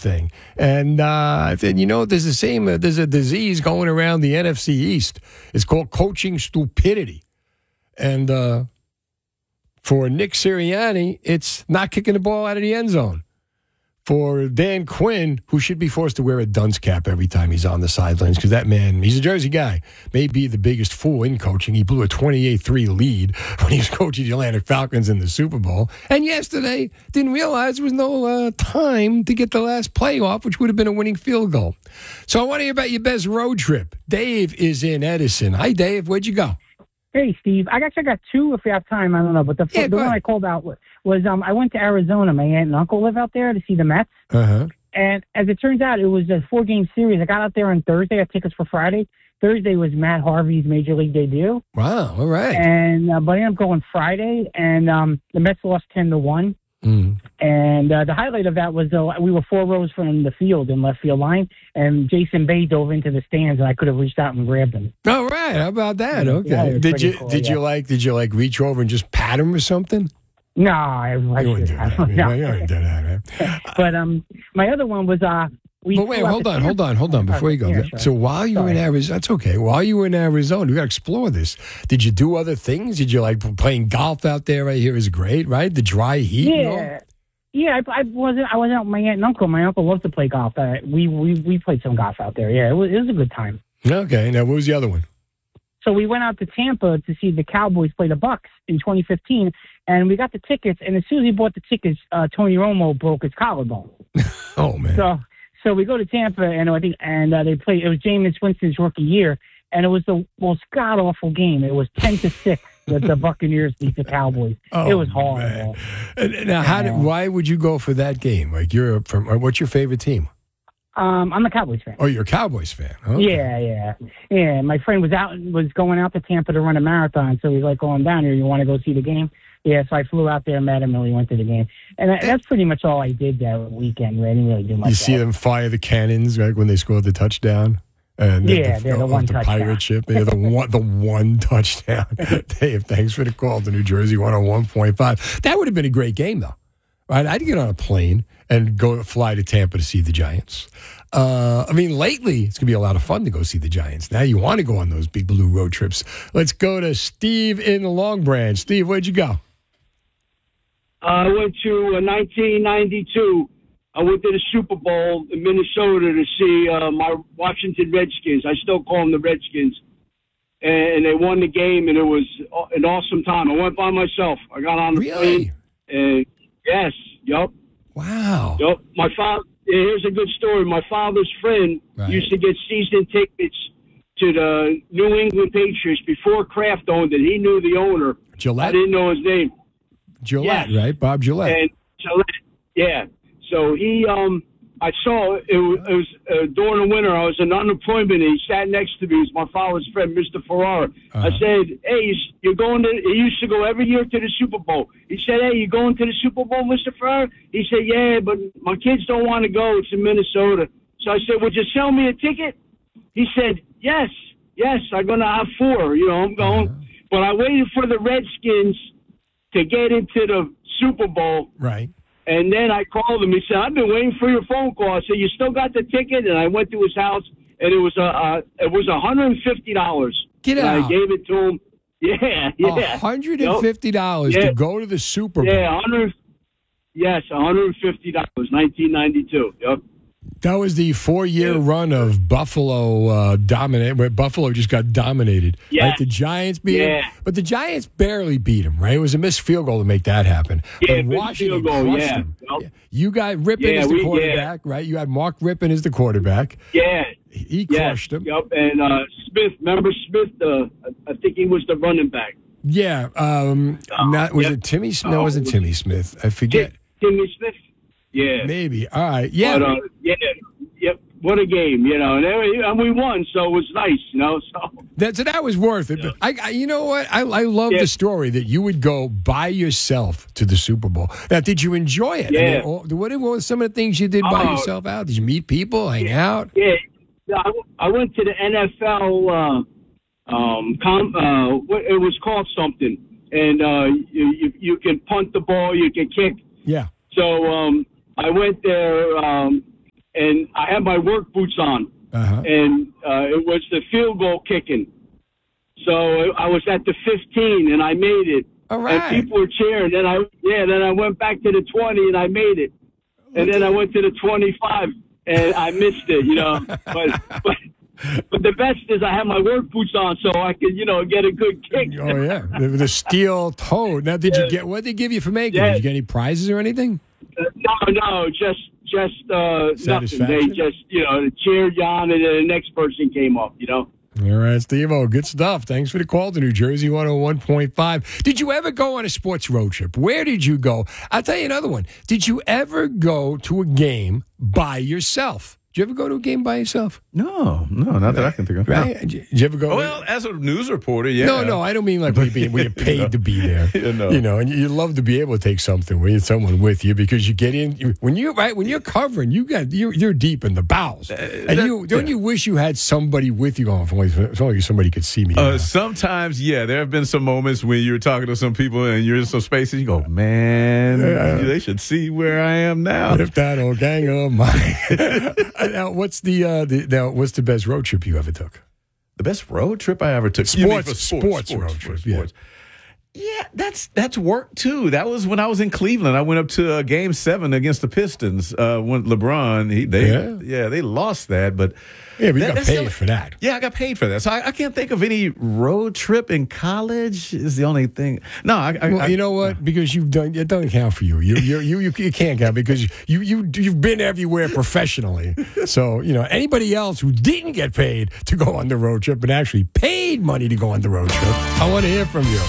thing. And I said, there's there's a disease going around the NFC East. It's called coaching stupidity. And for Nick Sirianni, it's not kicking the ball out of the end zone. For Dan Quinn, who should be forced to wear a dunce cap every time he's on the sidelines, because that man, he's a Jersey guy, may be the biggest fool in coaching. He blew a 28-3 lead when he was coaching the Atlanta Falcons in the Super Bowl. And yesterday, didn't realize there was no time to get the last play off, which would have been a winning field goal. So I want to hear about your best road trip. Dave is in Edison. Hi, Dave. Where'd you go? Hey, Steve. I guess I got two if you have time. I don't know. But the one I called out was I went to Arizona. My aunt and uncle live out there to see the Mets. Uh-huh. And as it turns out, it was a 4-game series. I got out there on Thursday. I had tickets for Friday. Thursday was Matt Harvey's Major League debut. Wow. All right. And but I ended up going Friday, and the Mets lost 10-1. Mm. And the highlight of that was we were 4 rows from the field in left field line, and Jason Bay dove into the stands, and I could have reached out and grabbed him. All right, how about that? Okay. Yeah, did you reach over and just pat him or something? No, I wouldn't do that. You wouldn't do that, right? But my other one was But wait, hold on before you go. Yeah, sure. So while you were in Arizona, that's okay. While you were in Arizona, we got to explore this. Did you do other things? Did you playing golf out there? Right here is great, right? The dry heat. Yeah. Yeah, I wasn't out with my aunt and uncle. My uncle loved to play golf. We played some golf out there. Yeah, it was a good time. Okay. Now, what was the other one? So we went out to Tampa to see the Cowboys play the Bucks in 2015, and we got the tickets. And as soon as he bought the tickets, Tony Romo broke his collarbone. Oh man! So we go to Tampa, and they played. It was Jameis Winston's rookie year, and it was the most god awful game. It was 10-6 that the Buccaneers beat the Cowboys. Oh, it was horrible. Now, why would you go for that game? What's your favorite team? I'm a Cowboys fan. Oh, you're a Cowboys fan. Okay. Yeah. My friend was going out to Tampa to run a marathon, so he's like, "Going down here. You want to go see the game?" Yeah, so I flew out there, met him, and we went to the game. And that's pretty much all I did that weekend. I didn't really do much. You see them fire the cannons, right, when they scored the touchdown? And the one the touchdown. pirate ship. Yeah, the one touchdown. Dave, thanks for the call to New Jersey 101.5. That would have been a great game, though. Right? I'd get on a plane and fly to Tampa to see the Giants. Lately, it's going to be a lot of fun to go see the Giants. Now you want to go on those big blue road trips. Let's go to Steve in the Long Branch. Steve, where'd you go? I went to 1992. I went to the Super Bowl in Minnesota to see my Washington Redskins. I still call them the Redskins. And they won the game, and it was an awesome time. I went by myself. I got on the plane. And yes, yep. Wow. Yep. My father. Here's a good story. My father's friend used to get season tickets to the New England Patriots before Kraft owned it. He knew the owner. Gillette? I didn't know his name. Gillette, right? Bob Gillette. And Gillette, yeah. So he, I saw it was during the winter. I was in unemployment. And he sat next to me. He was my father's friend, Mr. Ferrara. I said, "Hey, you're going to?" He used to go every year to the Super Bowl. He said, "Hey, you going to the Super Bowl, Mr. Ferrara?" He said, "Yeah, but my kids don't want to go. It's in Minnesota." So I said, "Would you sell me a ticket?" He said, "Yes, I'm going to have 4. I'm going." But I waited for the Redskins to get into the Super Bowl. Right. And then I called him. He said, "I've been waiting for your phone call." I said, "You still got the ticket?" And I went to his house, and it was $150. Get out! And I gave it to him. Yeah. $150 to go to the Super Bowl. Yeah, $150. 1992. Yep. That was the 4-year run of Buffalo dominate, where Buffalo just got dominated. Yeah. Right? The Giants beat him, but the Giants barely beat him, right? It was a missed field goal to make that happen. Yeah, but Washington crushed him. Yep. You got Rippon as the quarterback, right? You had Mark Rippon as the quarterback. Yeah. He crushed him. Yep. And Smith, remember Smith? I think he was the running back. Yeah. Was it Timmy Smith? No, it wasn't Timmy Smith. I forget. Timmy Smith? Yeah. Maybe. All right. Yeah. But, yep. What a game, and we won, so it was nice, So that was worth it. But you know what? I love the story that you would go by yourself to the Super Bowl. Now, did you enjoy it? Yeah. What were some of the things you did by yourself out? Did you meet people, hang out? Yeah. I went to the NFL. It was called something, and you can punt the ball, you can kick. Yeah. So I went there. and I had my work boots on, and it was the field goal kicking. So I was at the 15, and I made it. All right. And people were cheering. Then I went back to the 20, and I made it. And then I went to the 25, and I missed it. But the best is I have my work boots on, so I could, get a good kick. Oh yeah, the steel toe. Now, did you get what did they give you for making? Yeah. Did you get any prizes or anything? No, just nothing. They just cheered you on, and then the next person came up. All right, Steve-O, good stuff. Thanks for the call to New Jersey 101.5. Did you ever go on a sports road trip? Where did you go? I'll tell you another one. Did you ever go to a game by yourself? Did you ever go to a game by yourself? No, not that I can think of. Right? No. Did you ever go? Well, as a news reporter, yeah. No, I don't mean like when you're paid to be there. And you love to be able to take someone with you because you get in when you're covering, you're deep in the bowels, and don't you wish you had somebody with you on? Only somebody could see me. Sometimes, yeah, there have been some moments when you're talking to some people and you're in some spaces. You go, man, they should see where I am now. If that old gang of mine. Now, what's the best road trip you ever took? The best road trip I ever took. Sports road trip. Yeah, that's work too. That was when I was in Cleveland. I went up to Game 7 against the Pistons. When LeBron, they lost that, but we got paid for that. Yeah, I got paid for that. So I can't think of any road trip in college. Is the only thing. No, you know what? Because it doesn't count for you. You can't count because you've been everywhere professionally. So anybody else who didn't get paid to go on the road trip but actually paid money to go on the road trip, I want to hear from you.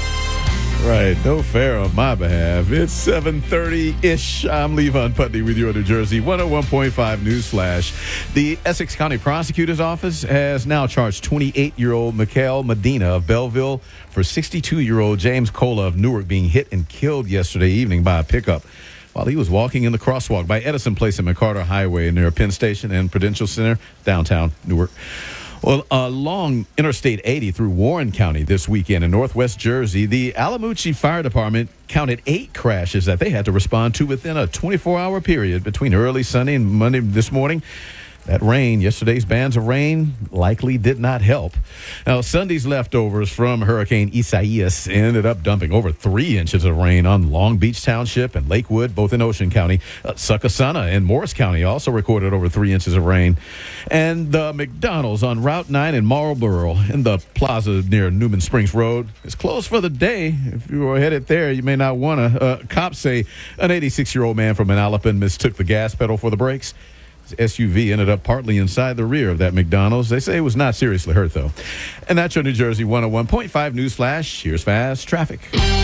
Right, no fair on my behalf. It's 7:30-ish. I'm Levon Putney with your New Jersey 101.5 News Flash. The Essex County Prosecutor's Office has now charged 28-year-old Mikhail Medina of Belleville for 62-year-old James Cola of Newark being hit and killed yesterday evening by a pickup while he was walking in the crosswalk by Edison Place and McCarter Highway near Penn Station and Prudential Center, downtown Newark. Well, along Interstate 80 through Warren County this weekend in northwest Jersey, the Alamucci Fire Department counted 8 crashes that they had to respond to within a 24-hour period between early Sunday and Monday this morning. That rain, yesterday's bands of rain, likely did not help. Now, Sunday's leftovers from Hurricane Isaias ended up dumping over 3 inches of rain on Long Beach Township and Lakewood, both in Ocean County. Succossana and Morris County also recorded over 3 inches of rain. And the McDonald's on Route 9 in Marlboro in the plaza near Newman Springs Road is closed for the day. If you were headed there, you may not want to. Cops say an 86-year-old man from Manalapan mistook the gas pedal for the brakes. His SUV ended up partly inside the rear of that McDonald's. They say it was not seriously hurt, though. And that's your New Jersey 101.5 News Flash. Here's fast traffic.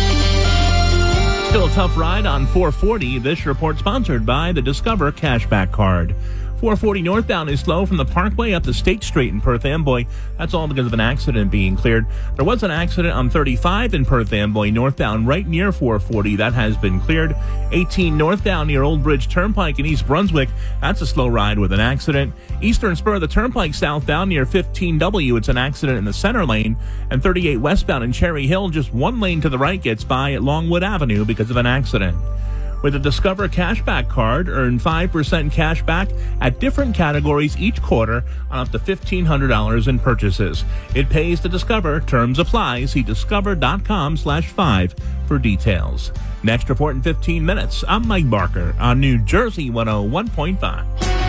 Still a tough ride on 440. This report sponsored by the Discover Cashback Card. 440 northbound is slow from the Parkway up to State Street in Perth Amboy. That's all because of an accident being cleared. There was an accident on 35 in Perth Amboy northbound right near 440. That has been cleared. 18 northbound near Old Bridge Turnpike in East Brunswick. That's a slow ride with an accident. Eastern spur of the Turnpike southbound near 15W. It's an accident in the center lane. And 38 westbound in Cherry Hill, just one lane to the right gets by at Longwood Avenue because of an accident. With a Discover Cashback Card, earn 5% cash back at different categories each quarter on up to $1,500 in purchases. It pays to Discover. Terms apply. See discover.com/5 for details. Next report in 15 minutes. I'm Mike Barker on New Jersey 101.5.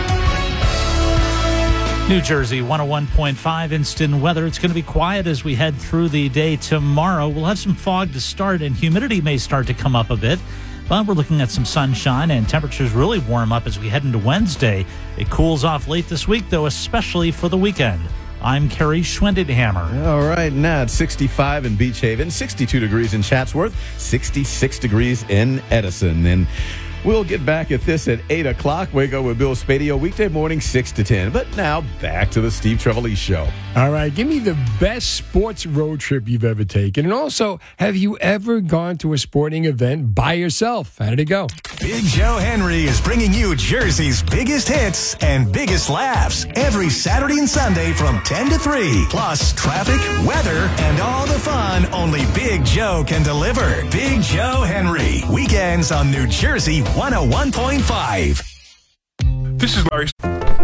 New Jersey 101.5 instant weather. It's going to be quiet as we head through the day tomorrow. We'll have some fog to start, and humidity may start to come up a bit. But we're looking at some sunshine, and temperatures really warm up as we head into Wednesday. It cools off late this week, though, especially for the weekend. I'm Kerry Schwendithammer. All right, now it's 65 in Beach Haven, 62 degrees in Chatsworth, 66 degrees in Edison. And we'll get back at this at 8 o'clock. Wake up with Bill Spadio, weekday morning, 6 to 10. But now, back to the Steve Trevelise Show. All right, give me the best sports road trip you've ever taken. And also, have you ever gone to a sporting event by yourself? How did it go? Big Joe Henry is bringing you Jersey's biggest hits and biggest laughs every Saturday and Sunday from 10 to 3. Plus, traffic, weather, and all the fun only Big Joe can deliver. Big Joe Henry. Weekends on New Jersey 101.5. This is Larry.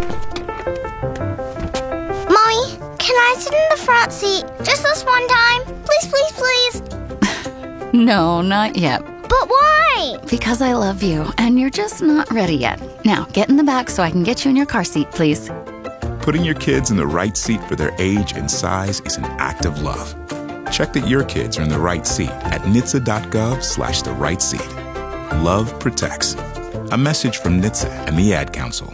Mommy, can I sit in the front seat just this one time? Please, please, please. No, not yet. But why? Because I love you, and you're just not ready yet. Now, get in the back so I can get you in your car seat, please. Putting your kids in the right seat for their age and size is an act of love. Check that your kids are in the right seat at NHTSA.gov/the right seat. Love protects. A message from NHTSA and the Ad Council.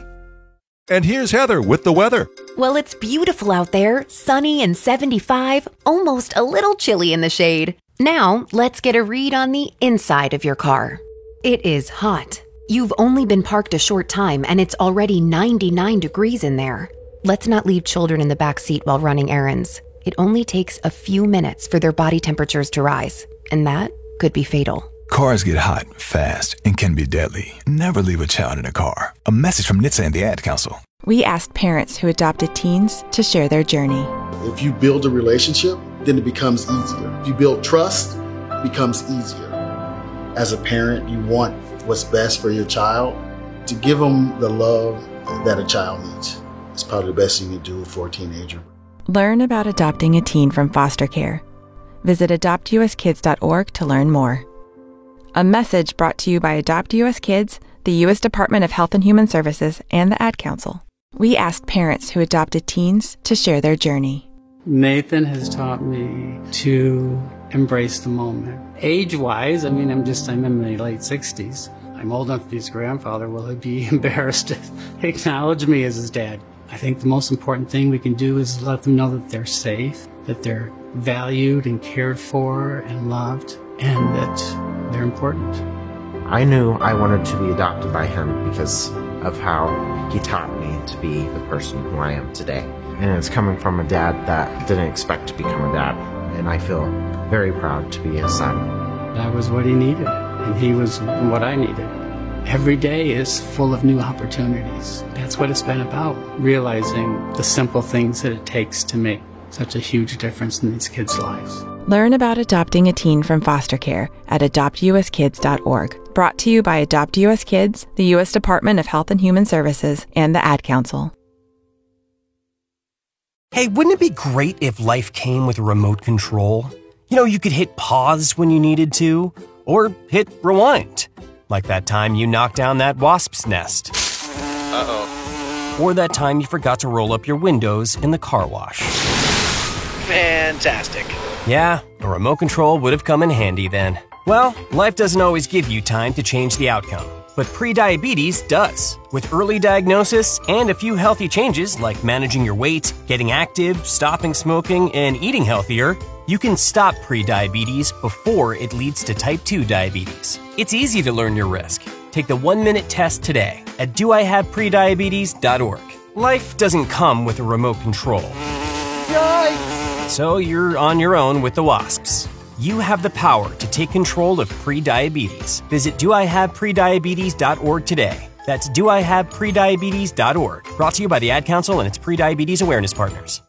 And here's Heather with the weather. Well, it's beautiful out there, sunny and 75, almost a little chilly in the shade. Now, let's get a read on the inside of your car. It is hot. You've only been parked a short time and it's already 99 degrees in there. Let's not leave children in the back seat while running errands. It only takes a few minutes for their body temperatures to rise, and that could be fatal. Cars get hot fast and can be deadly. Never leave a child in a car. A message from NHTSA and the Ad Council. We asked parents who adopted teens to share their journey. If you build a relationship, then it becomes easier. If you build trust, it becomes easier. As a parent, you want what's best for your child. To give them the love that a child needs. It's probably the best you can do for a teenager. Learn about adopting a teen from foster care. Visit adoptuskids.org to learn more. A message brought to you by Adopt US Kids, the U.S. Department of Health and Human Services, and the Ad Council. We asked parents who adopted teens to share their journey. Nathan has taught me to embrace the moment. Age-wise, I'm in my late 60s. I'm old enough to be his grandfather. Will he be embarrassed to acknowledge me as his dad? I think the most important thing we can do is let them know that they're safe, that they're valued and cared for and loved, and that they're important. I knew I wanted to be adopted by him because of how he taught me to be the person who I am today. And it's coming from a dad that didn't expect to become a dad, and I feel very proud to be his son. That was what he needed, and he was what I needed. Every day is full of new opportunities. That's what it's been about, realizing the simple things that it takes to make such a huge difference in these kids' lives. Learn about adopting a teen from foster care at adoptuskids.org. Brought to you by Adopt US Kids, the U.S. Department of Health and Human Services, and the Ad Council. Hey, wouldn't it be great if life came with a remote control? You know, you could hit pause when you needed to, or hit rewind. Like that time you knocked down that wasp's nest. Uh-oh. Or that time you forgot to roll up your windows in the car wash. Fantastic. Yeah, a remote control would have come in handy then. Well, life doesn't always give you time to change the outcome, but prediabetes does. With early diagnosis and a few healthy changes like managing your weight, getting active, stopping smoking, and eating healthier, you can stop prediabetes before it leads to type 2 diabetes. It's easy to learn your risk. Take the 1-minute test today at doihaveprediabetes.org. Life doesn't come with a remote control. Yikes! So you're on your own with the wasps. You have the power to take control of prediabetes. Visit doihaveprediabetes.org today. That's doihaveprediabetes.org. Brought to you by the Ad Council and its prediabetes awareness partners.